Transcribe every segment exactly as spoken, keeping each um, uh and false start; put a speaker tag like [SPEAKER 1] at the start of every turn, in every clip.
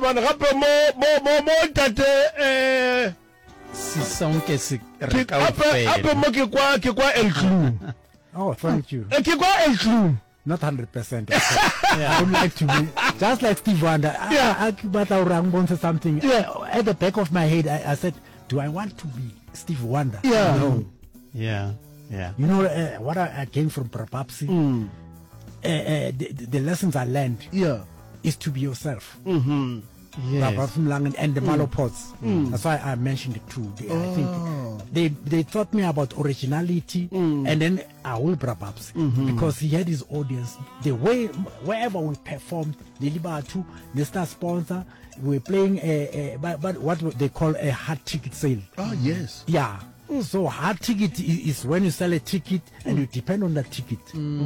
[SPEAKER 1] hobane gape mo mo mo mo tate eh
[SPEAKER 2] si sonke se re ka
[SPEAKER 1] ape ape mo ke kwa ke kwa El Clue.
[SPEAKER 3] Oh, thank you.
[SPEAKER 1] Eh, ke kwa El Clue.
[SPEAKER 3] Not one hundred percent. I would like to be just like Steve Wonder. Yeah. I, I, but I want something.
[SPEAKER 1] Yeah.
[SPEAKER 3] At the back of my head, I, I said, do I want to be Steve Wonder?
[SPEAKER 1] Yeah.
[SPEAKER 3] No.
[SPEAKER 2] Yeah. Yeah.
[SPEAKER 3] You know uh, what I, I came from Prapapsi?
[SPEAKER 1] Mm.
[SPEAKER 3] Uh, uh, the, the lessons I learned
[SPEAKER 1] Yeah.
[SPEAKER 3] is to be yourself.
[SPEAKER 1] Mhm.
[SPEAKER 2] Yes.
[SPEAKER 3] And the Malopods. Mm. That's why I mentioned it too. They,
[SPEAKER 1] Oh.
[SPEAKER 3] I think they they taught me about originality,
[SPEAKER 1] Mm.
[SPEAKER 3] and then Aul Brababs
[SPEAKER 1] Mm-hmm.
[SPEAKER 3] because he had his audience. The way wherever we performed, Lilibatu, Mister Sponsor, we were playing a, a but, but what they call a hard ticket sale.
[SPEAKER 1] Oh yes.
[SPEAKER 3] Yeah. So hard ticket is, is when you sell a ticket and you depend on that ticket.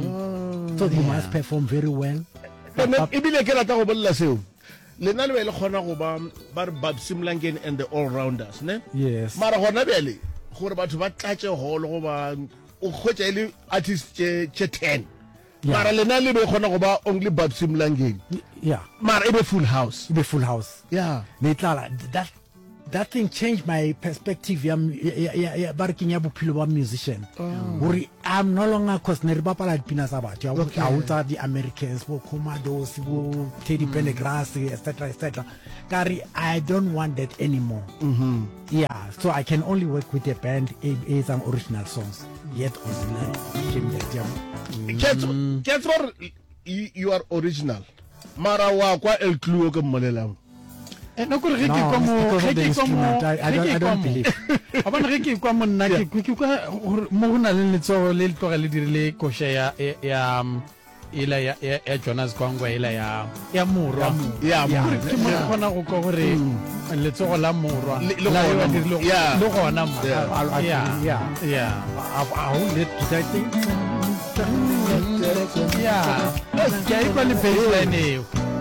[SPEAKER 3] So you must perform very well.
[SPEAKER 1] And ibile ke rata go bolla seo. Lena le le khona go ba ba re Babsi Mlangeni and the all rounders, ne?
[SPEAKER 3] Yes.
[SPEAKER 1] Mara gona bele gore batho ba tlatse holo go ba o khwetsa ile artist che che ten.
[SPEAKER 3] Yeah.
[SPEAKER 1] Mara lena le be khona go ba only Babsi Mlangeni.
[SPEAKER 3] Yeah.
[SPEAKER 1] Mara e be full house.
[SPEAKER 3] The full house.
[SPEAKER 1] Yeah.
[SPEAKER 3] Netlala, that that thing changed my perspective. Yeah, yeah, yeah, yeah. Barking ya bophelo ba musician. Uri I'm no longer cause ne re bapala dipina tsa batho. Ya
[SPEAKER 1] Okay.
[SPEAKER 3] I will the Americans, bo Commandos, bo Teddy Pendergrass, et cetera, et cetera. Kari, I don't want that anymore.
[SPEAKER 1] Mhm.
[SPEAKER 3] Yeah, so I can only work with a band is some original songs. Yet original came that yeah.
[SPEAKER 1] Get get for you, you are original. Mara wa kwa El Clue ke mmolelang.
[SPEAKER 2] Eh no gore ge ke
[SPEAKER 3] No,
[SPEAKER 2] kwa mo
[SPEAKER 3] because of
[SPEAKER 2] ge
[SPEAKER 3] the
[SPEAKER 2] ke kwa mo
[SPEAKER 3] instrument, I- I
[SPEAKER 2] ge
[SPEAKER 3] don't-
[SPEAKER 2] ke
[SPEAKER 3] I
[SPEAKER 2] kwa
[SPEAKER 3] don't
[SPEAKER 2] mo-
[SPEAKER 3] believe.
[SPEAKER 2] a bona ge ke kwa mo nna ke ke kwa gore mo go na le letsogo le le tloga le dirile kosha ya ya um, ela ya ya ya Jonas Gwangwa ela ya ya morwa
[SPEAKER 1] Yeah,
[SPEAKER 2] ya
[SPEAKER 1] morwa.
[SPEAKER 2] ke mo gona go kwa gore letsogo la morwa
[SPEAKER 1] Le- le
[SPEAKER 2] la
[SPEAKER 1] gona
[SPEAKER 2] ya
[SPEAKER 1] mo-
[SPEAKER 2] dirile
[SPEAKER 1] yeah.
[SPEAKER 2] le gona mo
[SPEAKER 1] Yeah.
[SPEAKER 3] I'll- I'll-
[SPEAKER 2] yeah
[SPEAKER 3] yeah.
[SPEAKER 2] yeah
[SPEAKER 3] I, I won't let that thing.
[SPEAKER 2] yeah ke a ikwa le baseline eo